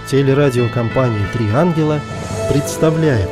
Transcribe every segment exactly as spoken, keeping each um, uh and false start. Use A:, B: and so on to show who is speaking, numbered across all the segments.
A: Телерадиокомпания «Три ангела» представляет.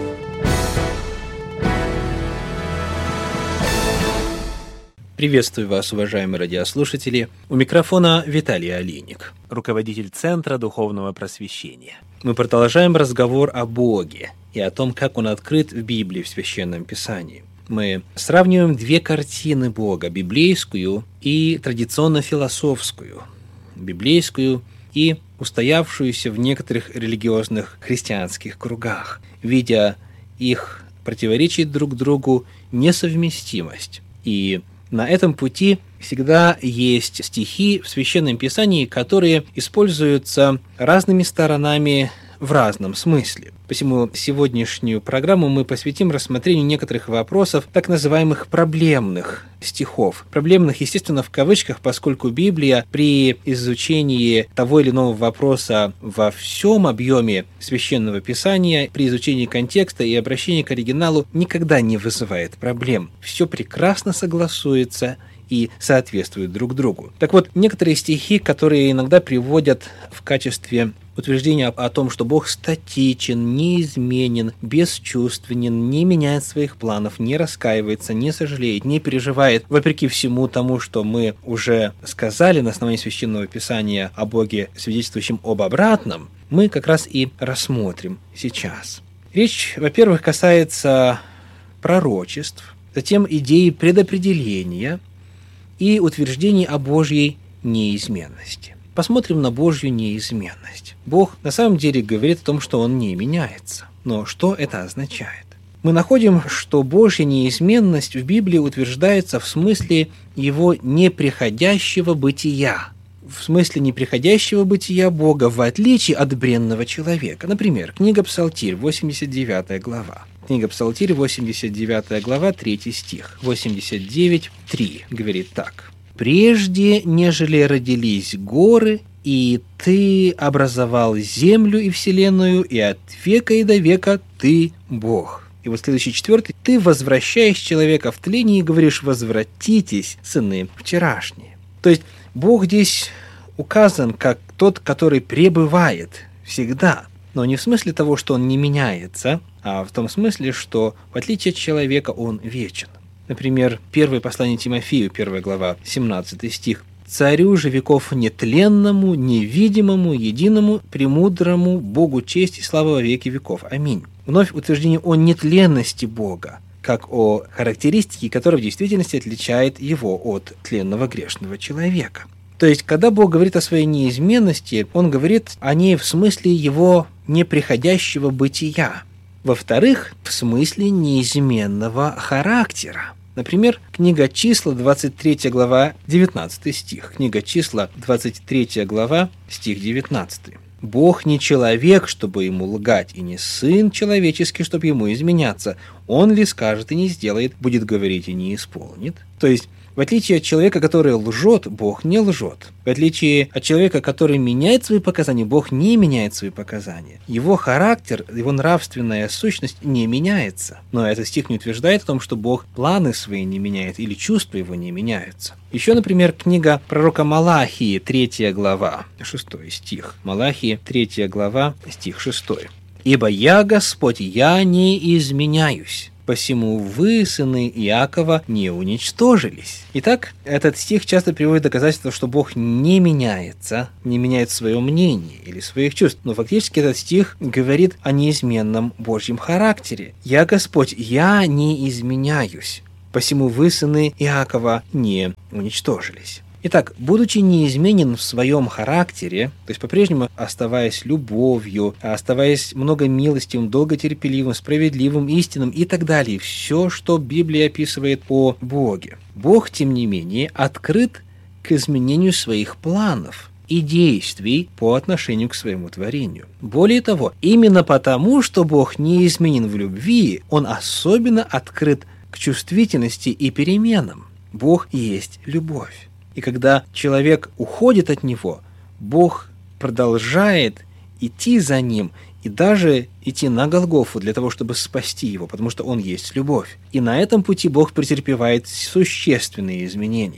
B: Приветствую вас, уважаемые радиослушатели. У микрофона Виталий Олейник, руководитель Центра Духовного Просвещения. Мы продолжаем разговор о Боге и о том, как Он открыт в Библии, в Священном Писании. Мы сравниваем две картины Бога, библейскую и традиционно-философскую, библейскую и устоявшуюся в некоторых религиозных христианских кругах, видя их противоречие друг другу, несовместимость. И на этом пути всегда есть стихи в Священном Писании, которые используются разными сторонами в разном смысле. Посему сегодняшнюю программу мы посвятим рассмотрению некоторых вопросов так называемых проблемных стихов. Проблемных, естественно, в кавычках, поскольку Библия при изучении того или иного вопроса во всем объеме Священного Писания, при изучении контекста и обращении к оригиналу никогда не вызывает проблем. Все прекрасно согласуется и соответствуют друг другу. Так вот, некоторые стихи, которые иногда приводят в качестве утверждения о том, что Бог статичен, неизменен, бесчувственен, не меняет своих планов, не раскаивается, не сожалеет, не переживает, вопреки всему тому, что мы уже сказали на основании Священного Писания о Боге, свидетельствующем об обратном, мы как раз и рассмотрим сейчас. Речь, во-первых, касается пророчеств, затем идеи предопределения и утверждений о Божьей неизменности. Посмотрим на Божью неизменность. Бог на самом деле говорит о том, что Он не меняется. Но что это означает? Мы находим, что Божья неизменность в Библии утверждается в смысле Его неприходящего бытия. В смысле неприходящего бытия Бога, в отличие от бренного человека. Например, книга Псалтирь, восемьдесят девятая глава. Книга Псалтирь, восемьдесят девятая глава, третий стих. восемьдесят девять, три говорит так. «Прежде, нежели родились горы, и ты образовал землю и вселенную, и от века и до века ты Бог». И вот следующий четвертый. «Ты возвращаешь человека в тление и говоришь, возвратитесь, сыны вчерашние». То есть Бог здесь указан как тот, который пребывает всегда, но не в смысле того, что Он не меняется, а в том смысле, что в отличие от человека Он вечен. Например, первое послание Тимофею, первая глава, семнадцатый стих. «Царю же веков нетленному, невидимому, единому, премудрому, Богу честь и слава во веки веков. Аминь». Вновь утверждение о нетленности Бога, как о характеристике, которая в действительности отличает Его от тленного грешного человека. То есть, когда Бог говорит о своей неизменности, Он говорит о ней в смысле Его неприходящего бытия. Во-вторых, в смысле неизменного характера. Например, книга Числа, двадцать третья глава, девятнадцатый стих. Книга Числа, двадцать третья глава, стих девятнадцатый. «Бог не человек, чтобы ему лгать, и не сын человеческий, чтобы ему изменяться. Он ли скажет и не сделает, будет говорить и не исполнит». То есть, в отличие от человека, который лжет, Бог не лжет. В отличие от человека, который меняет свои показания, Бог не меняет свои показания. Его характер, его нравственная сущность не меняется. Но этот стих не утверждает о том, что Бог планы свои не меняет или чувства его не меняются. Еще, например, книга пророка Малахии, третья глава, шестой стих. Малахии, третья глава, стих шестой. «Ибо я, Господь, я не изменяюсь. Посему вы, сыны Иакова, не уничтожились». Итак, этот стих часто приводит доказательство, что Бог не меняется, не меняет свое мнение или своих чувств. Но фактически этот стих говорит о неизменном Божьем характере. «Я, Господь, я не изменяюсь. Посему вы, сыны Иакова, не уничтожились». Итак, будучи неизменен в своем характере, то есть по-прежнему оставаясь любовью, оставаясь многомилостивым, долготерпеливым, справедливым, истинным и так далее, все, что Библия описывает о Боге, Бог, тем не менее, открыт к изменению своих планов и действий по отношению к своему творению. Более того, именно потому, что Бог не изменен в любви, Он особенно открыт к чувствительности и переменам. Бог есть любовь. И когда человек уходит от Него, Бог продолжает идти за ним и даже идти на Голгофу для того, чтобы спасти его, потому что Он есть любовь. И на этом пути Бог претерпевает существенные изменения.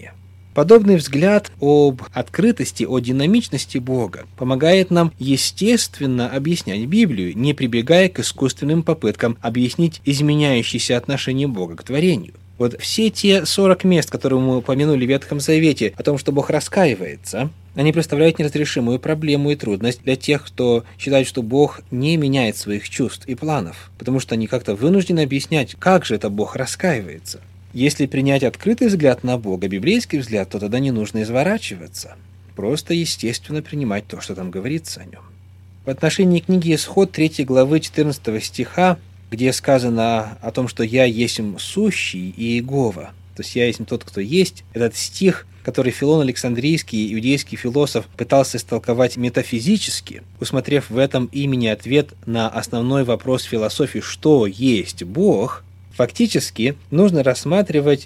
B: Подобный взгляд об открытости, о динамичности Бога помогает нам естественно объяснять Библию, не прибегая к искусственным попыткам объяснить изменяющиеся отношения Бога к творению. Вот все те сорок мест, которые мы упомянули в Ветхом Завете, о том, что Бог раскаивается, они представляют неразрешимую проблему и трудность для тех, кто считает, что Бог не меняет своих чувств и планов, потому что они как-то вынуждены объяснять, как же это Бог раскаивается. Если принять открытый взгляд на Бога, библейский взгляд, то тогда не нужно изворачиваться. Просто естественно принимать то, что там говорится о нем. В отношении книги Исход третьей главы четырнадцатого стиха, где сказано о том, что «Я есмь сущий и Иегова», то есть «Я есмь тот, кто есть», этот стих, который Филон Александрийский, иудейский философ, пытался истолковать метафизически, усмотрев в этом имени ответ на основной вопрос философии «Что есть Бог?», фактически нужно рассматривать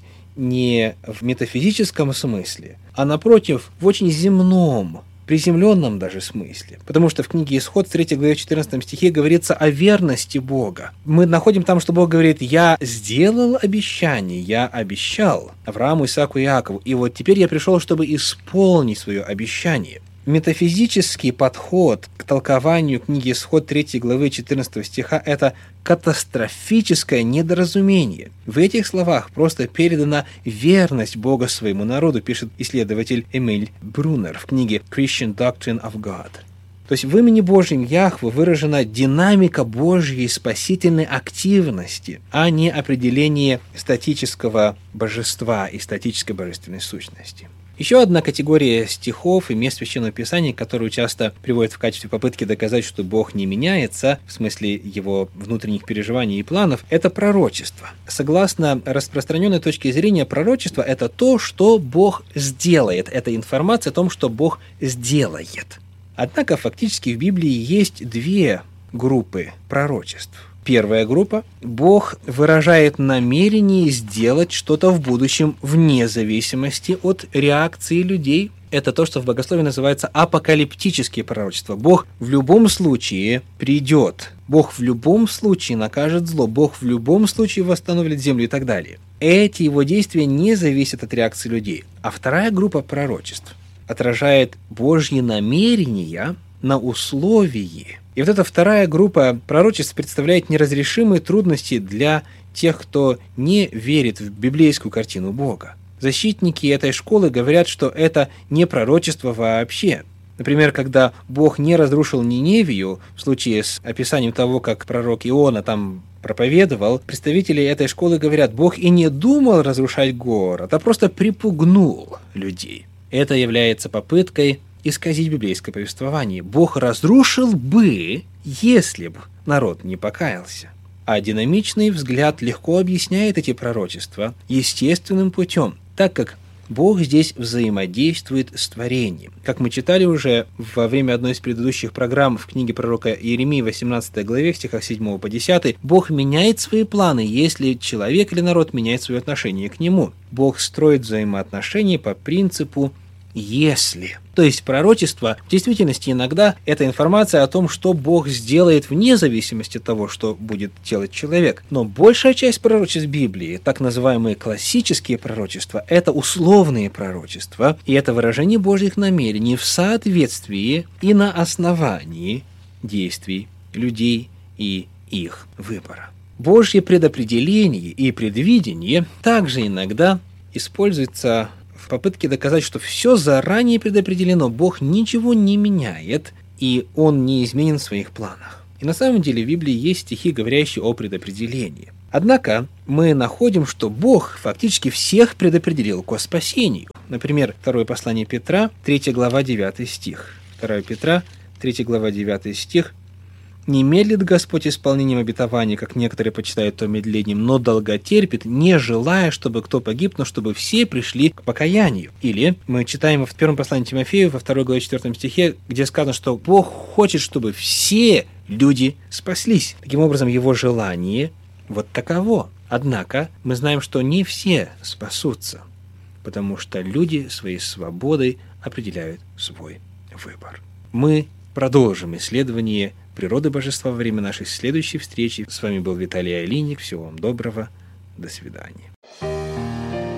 B: не в метафизическом смысле, а напротив, в очень земном, приземленном даже смысле. Потому что в книге Исход в третьей главе четырнадцатом стихе говорится о верности Бога. Мы находим там, что Бог говорит: «Я сделал обещание, я обещал Аврааму, Исааку и Иакову, и вот теперь я пришел, чтобы исполнить свое обещание». Метафизический подход к толкованию книги Исход третьей главы четырнадцатого стиха – это катастрофическое недоразумение. В этих словах просто передана верность Бога своему народу, пишет исследователь Эмиль Брунер в книге «Christian Doctrine of God». То есть в имени Божьем Яхве выражена динамика Божьей спасительной активности, а не определение статического божества и статической божественной сущности. Еще одна категория стихов и мест Священного Писания, которую часто приводят в качестве попытки доказать, что Бог не меняется, в смысле его внутренних переживаний и планов, это пророчество. Согласно распространенной точке зрения, пророчество – это то, что Бог сделает. Это информация о том, что Бог сделает. Однако фактически в Библии есть две группы пророчеств. Первая группа – Бог выражает намерение сделать что-то в будущем вне зависимости от реакции людей. Это то, что в богословии называется апокалиптические пророчества. Бог в любом случае придет. Бог в любом случае накажет зло. Бог в любом случае восстановит землю и так далее. Эти его действия не зависят от реакции людей. А вторая группа пророчеств отражает Божьи намерения на условии. И вот эта вторая группа пророчеств представляет неразрешимые трудности для тех, кто не верит в библейскую картину Бога. Защитники этой школы говорят, что это не пророчество вообще. Например, когда Бог не разрушил Ниневию, в случае с описанием того, как пророк Иона там проповедовал, представители этой школы говорят: Бог и не думал разрушать город, а просто припугнул людей. Это является попыткой исказить библейское повествование. Бог разрушил бы, если бы народ не покаялся. А динамичный взгляд легко объясняет эти пророчества естественным путем, так как Бог здесь взаимодействует с творением. Как мы читали уже во время одной из предыдущих программ в книге пророка Иеремии, восемнадцатой главе, в стихах седьмого по десятый, Бог меняет свои планы, если человек или народ меняет свое отношение к нему. Бог строит взаимоотношения по принципу «если». То есть пророчество в действительности иногда это информация о том, что Бог сделает вне зависимости от того, что будет делать человек. Но большая часть пророчеств Библии, так называемые классические пророчества, это условные пророчества, и это выражение Божьих намерений в соответствии и на основании действий людей и их выбора. Божье предопределение и предвидение также иногда используется в попытке доказать, что все заранее предопределено, Бог ничего не меняет, и Он не изменен в своих планах. И на самом деле в Библии есть стихи, говорящие о предопределении. Однако мы находим, что Бог фактически всех предопределил ко спасению. Например, второе послание Петра, третья глава, девятый стих. второе Петра, третья глава, девятый стих. «Не медлит Господь исполнением обетований, как некоторые почитают то медлением, но долготерпит, не желая, чтобы кто погиб, но чтобы все пришли к покаянию». Или мы читаем в первом послании Тимофею, во второй главе четвёртом стихе, где сказано, что Бог хочет, чтобы все люди спаслись. Таким образом, Его желание вот таково. Однако мы знаем, что не все спасутся, потому что люди своей свободой определяют свой выбор. Мы продолжим исследование природы божества во время нашей следующей встречи. С вами был Виталий Алиник. Всего вам доброго. До свидания.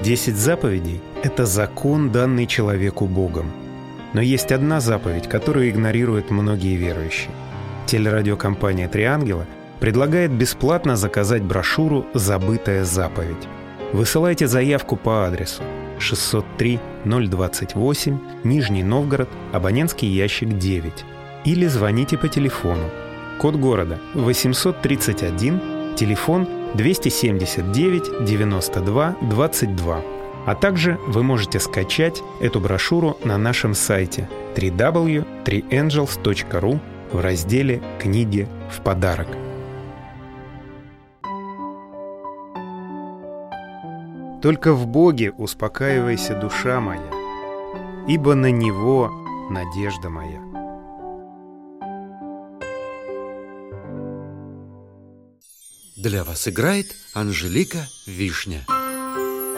C: Десять заповедей – это закон, данный человеку Богом. Но есть одна заповедь, которую игнорируют многие верующие. Телерадиокомпания «Три ангела» предлагает бесплатно заказать брошюру «Забытая заповедь». Высылайте заявку по адресу шестьсот три ноль двадцать восемь, Нижний Новгород, абонентский ящик девять. Или звоните по телефону. Код города восемьсот тридцать один, телефон двести семьдесят девять девяносто два двадцать два. А также вы можете скачать эту брошюру на нашем сайте дабл ю дабл ю дабл ю точка три энджелс точка ру в разделе «Книги в подарок». Только в Боге успокаивайся, душа моя, ибо на Него надежда моя.
D: Для вас играет Анжелика Вишня.